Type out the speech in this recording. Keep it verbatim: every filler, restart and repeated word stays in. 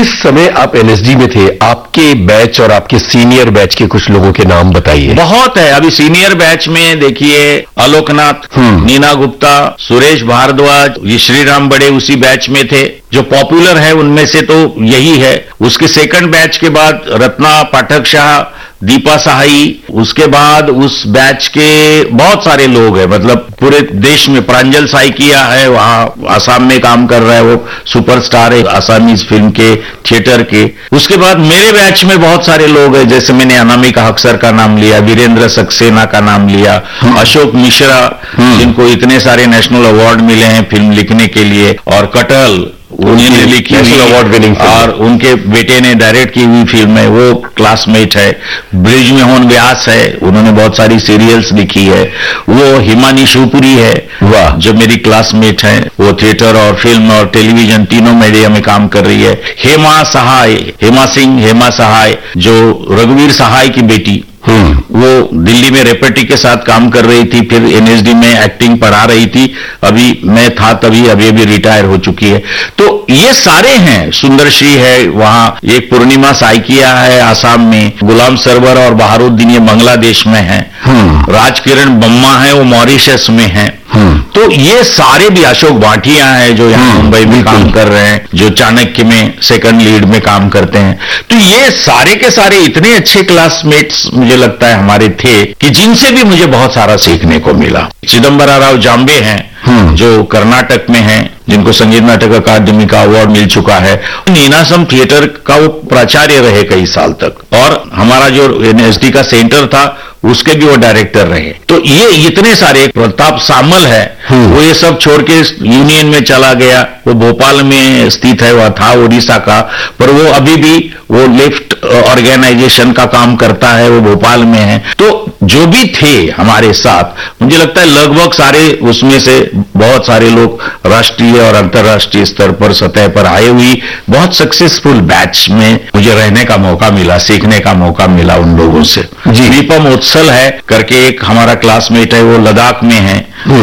जिस समय आप एनएसडी में थे, आपके बैच और आपके सीनियर बैच के कुछ लोगों के नाम बताइए। बहुत है। अभी सीनियर बैच में देखिए आलोकनाथ, नीना गुप्ता, सुरेश भारद्वाज, ये श्रीराम बड़े उसी बैच में थे। जो पॉपुलर है उनमें से तो यही है। उसके सेकंड बैच के बाद रत्ना पाठक शाह, दीपा सहाई, उसके बाद उस बैच के बहुत सारे लोग हैं, मतलब पूरे देश में। प्रांजल साइकिया है, वहां आसाम में काम कर रहा है, वो सुपरस्टार है आसामीज फिल्म के, थिएटर के। उसके बाद मेरे बैच में बहुत सारे लोग हैं, जैसे मैंने अनामिका हक्सर का नाम लिया, वीरेंद्र सक्सेना का नाम लिया, अशोक मिश्रा, जिनको इतने सारे नेशनल अवार्ड मिले हैं फिल्म लिखने के लिए, और कटल उन्होंने लिखी हुई अवार्ड विनिंग, और उनके बेटे ने डायरेक्ट की हुई फिल्म है, वो क्लासमेट है। ब्रिजमोहन व्यास है, उन्होंने बहुत सारी सीरियल्स लिखी है। वो हिमानी शिवपुरी है, वाह, जो मेरी क्लासमेट है। वो थिएटर और फिल्म और टेलीविजन तीनों मीडिया में काम कर रही है। हेमा सहाय, हेमा सिंह, हेमा सहाय, जो रघुवीर सहाय की बेटी, वो दिल्ली में रेपर्टी के साथ काम कर रही थी, फिर एनएसडी में एक्टिंग पढ़ा रही थी। अभी मैं था तभी, अभी अभी रिटायर हो चुकी है। तो ये सारे हैं। सुंदरश्री है वहां, एक पूर्णिमा साइकिया है आसाम में, गुलाम सरवर और बहारुद्दीन ये बांग्लादेश में है, राजकिरण बम्मा है, वो मॉरिशस में है। तो ये सारे भी, अशोक भाटिया है जो यहाँ मुंबई में काम कर रहे हैं, जो चाणक्य में सेकंड लीड में काम करते हैं। तो ये सारे के सारे इतने अच्छे क्लासमेट्स मुझे लगता है हमारे थे कि जिनसे भी मुझे बहुत सारा सीखने को मिला। चिदम्बरा राव जाम्बे हैं, जो कर्नाटक में हैं, जिनको संगीत नाटक अकादमी का अवार्ड मिल चुका है। नीनासम थिएटर का वो प्राचार्य रहे कई साल तक, और हमारा जो एनएसडी का सेंटर था उसके भी वो डायरेक्टर रहे। तो ये इतने सारे, प्रताप सामल है, वो ये सब छोड़ के यूनियन में चला गया, वो भोपाल में स्थित है, वह था उड़ीसा का, पर वो अभी भी वो लेफ्ट ऑर्गेनाइजेशन का काम करता है, वो भोपाल में है। तो जो भी थे हमारे साथ, मुझे लगता है लगभग सारे, उसमें से बहुत सारे लोग राष्ट्रीय और अंतर्राष्ट्रीय स्तर पर, सतह पर आए हुई बहुत सक्सेसफुल बैच में मुझे रहने का मौका मिला, सीखने का मौका मिला उन लोगों से। दीपम उत्सल है करके एक हमारा क्लासमेट है, वो लद्दाख में है।